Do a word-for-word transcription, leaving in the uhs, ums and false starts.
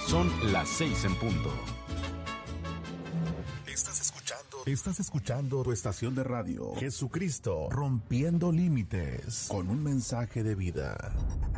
Son las seis en punto. Estás escuchando, estás escuchando tu estación de radio, Jesucristo, rompiendo límites, con un mensaje de vida.